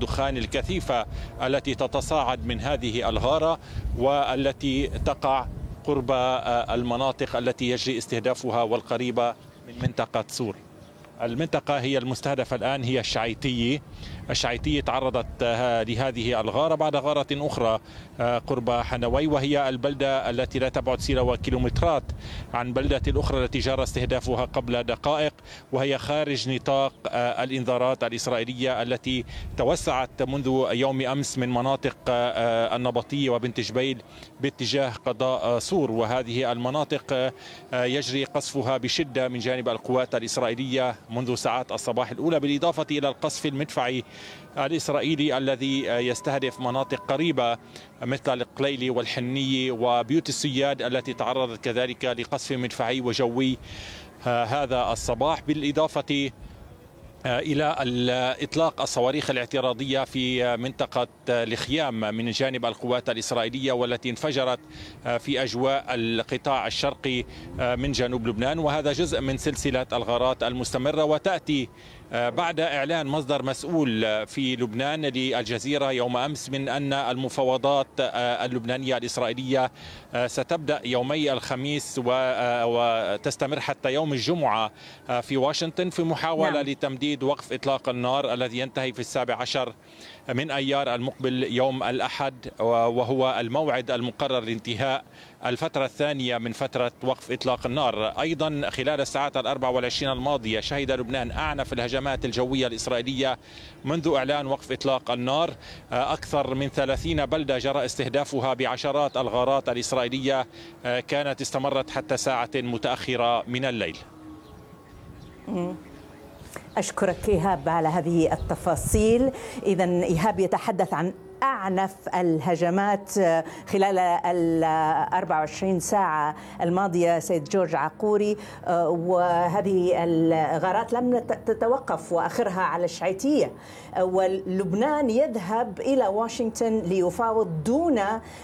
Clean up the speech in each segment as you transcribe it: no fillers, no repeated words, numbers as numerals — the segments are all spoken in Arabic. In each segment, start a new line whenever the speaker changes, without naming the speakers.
الدخان الكثيفة التي تتصاعد من هذه الغارة والتي تقع قرب المناطق التي يجري استهدافها والقريبة من منطقة صور. المنطقة هي المستهدفة الآن هي الشعيتية تعرضت لهذه الغارة بعد غارة أخرى قرب حنوي، وهي البلدة التي لا تبعد سيرة كيلومترات عن بلدة الأخرى التي جرى استهدافها قبل دقائق، وهي خارج نطاق الإنذارات الإسرائيلية التي توسعت منذ يوم أمس من مناطق النبطية وبنت جبيل باتجاه قضاء صور. وهذه المناطق يجري قصفها بشدة من جانب القوات الإسرائيلية منذ ساعات الصباح الأولى، بالإضافة إلى القصف المدفعي الإسرائيلي الذي يستهدف مناطق قريبة مثل القليلي والحنية وبيوت السياد التي تعرضت كذلك لقصف مدفعي وجوي هذا الصباح، بالإضافة إلى إطلاق الصواريخ الاعتراضية في منطقة الخيام من جانب القوات الإسرائيلية والتي انفجرت في أجواء القطاع الشرقي من جنوب لبنان. وهذا جزء من سلسلة الغارات المستمرة، وتأتي بعد إعلان مصدر مسؤول في لبنان للجزيرة يوم أمس من أن المفاوضات اللبنانية الإسرائيلية ستبدأ يومي الخميس وتستمر حتى يوم الجمعة في واشنطن في محاولة لتمديد وقف إطلاق النار الذي ينتهي في 17 من أيار المقبل يوم الأحد، وهو الموعد المقرر لانتهاء الفترة الثانية من فترة وقف إطلاق النار. أيضا خلال الساعات 24 الماضية شهد لبنان أعنف الهجمات الجوية الإسرائيلية منذ إعلان وقف إطلاق النار. أكثر من 30 بلدة جرى استهدافها بعشرات الغارات الإسرائيلية كانت استمرت حتى ساعة متأخرة من الليل.
أشكرك إيهاب على هذه التفاصيل. إذن إيهاب يتحدث عن أعنف الهجمات خلال 24 ساعة الماضية سيد جورج عقوري، وهذه الغارات لم تتوقف وآخرها على الشعيتية، ولبنان يذهب إلى واشنطن ليفاوض دون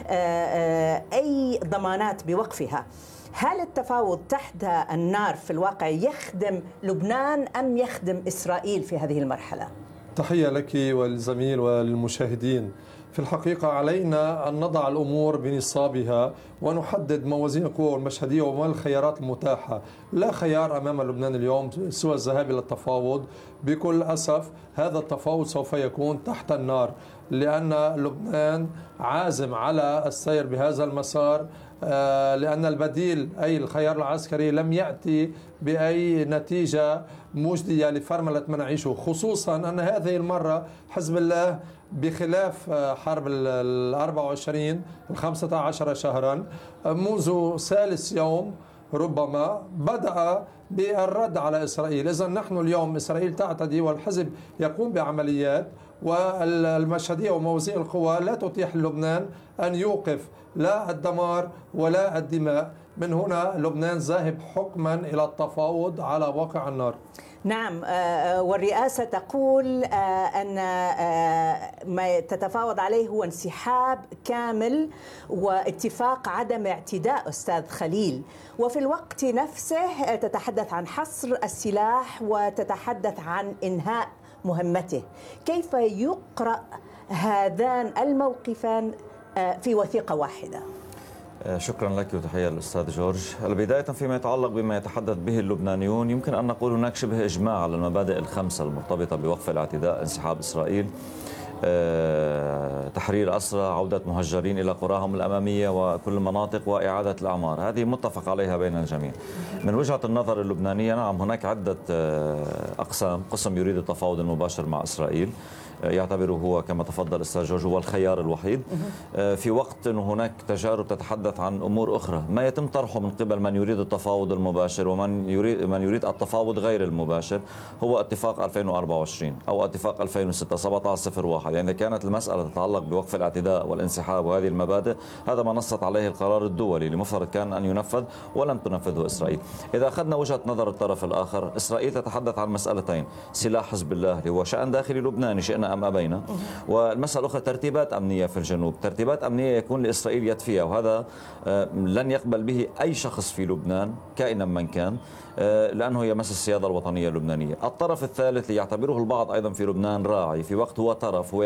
أي ضمانات بوقفها. هل التفاوض تحت النار في الواقع يخدم لبنان أم يخدم إسرائيل في هذه المرحلة؟
تحية لك والزميل والمشاهدين. في الحقيقة علينا أن نضع الأمور بنصابها ونحدد موازين القوى والمشهدية وما الخيارات المتاحة. لا خيار أمام لبنان اليوم سوى الذهاب إلى التفاوض. بكل أسف هذا التفاوض سوف يكون تحت النار، لأن لبنان عازم على السير بهذا المسار، لأن البديل أي الخيار العسكري لم يأتي بأي نتيجة مجدية لفرملة ما نعيشه، خصوصا أن هذه المرة حزب الله بخلاف حرب 24 15 شهرا منذ ثالث يوم ربما بدأ بالرد على إسرائيل. إذن نحن اليوم إسرائيل تعتدي والحزب يقوم بعمليات، والمشهدية وموازين القوى لا تتيح لبنان أن يوقف لا الدمار ولا الدماء. من هنا لبنان ذاهب حكما إلى التفاوض على واقع النار.
نعم، والرئاسة تقول أن ما تتفاوض عليه هو انسحاب كامل واتفاق عدم اعتداء أستاذ خليل، وفي الوقت نفسه تتحدث عن حصر السلاح وتتحدث عن إنهاء مهمته. كيف يقرأ هذان الموقفان في وثيقة واحدة؟
شكرا لك وتحية للأستاذ جورج. بداية فيما يتعلق بما يتحدث به اللبنانيون، يمكن أن نقول هناك شبه إجماع على المبادئ الخمسة المرتبطة بوقف الاعتداء، انسحاب إسرائيل، تحرير أسرى، عودة مهجرين إلى قراهم الأمامية وكل المناطق، وإعادة الأعمار. هذه متفق عليها بين الجميع. من وجهة النظر اللبنانية نعم هناك عدة أقسام. قسم يريد التفاوض المباشر مع إسرائيل، يعتبره هو كما تفضل أستاذ جورج هو الخيار الوحيد، في وقت أنه هناك تجارب تتحدث عن أمور أخرى. ما يتم طرحه من قبل من يريد التفاوض المباشر ومن يريد التفاوض غير المباشر هو اتفاق 2024 أو اتفاق 2006 1701. يعني كانت المسألة تتعلق بوقف الاعتداء والانسحاب وهذه المبادئ، هذا ما نصت عليه القرار الدولي اللي مفترض كان أن ينفذ ولم تنفذه إسرائيل. إذا أخذنا وجهة نظر الطرف الآخر، إسرائيل تتحدث عن مسألتين: سلاح حزب الله اللي هو شأن داخلي لبناني شئنا أم أبينا، والمسألة الأخرى ترتيبات أمنية في الجنوب. ترتيبات أمنية يكون لإسرائيل يد فيها، وهذا لن يقبل به أي شخص في لبنان كائنا من كان، لأنه يمس السيادة الوطنية اللبنانية. الطرف الثالث يعتبره البعض أيضا في لبنان راعي، في وقت هو طرف، هو